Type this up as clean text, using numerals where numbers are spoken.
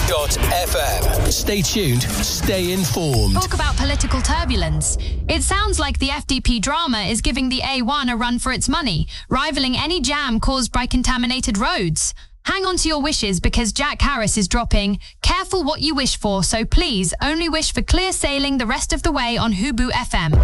Fubu.fm. Stay tuned, stay informed. Talk about political turbulence. It sounds like the FDP drama is giving the A1 a run for its money, rivaling any jam caused by contaminated roads. Hang on to your wishes because Jack Harris is dropping "Careful what you wish for, so please only wish for clear sailing the rest of the way" on Fubu FM.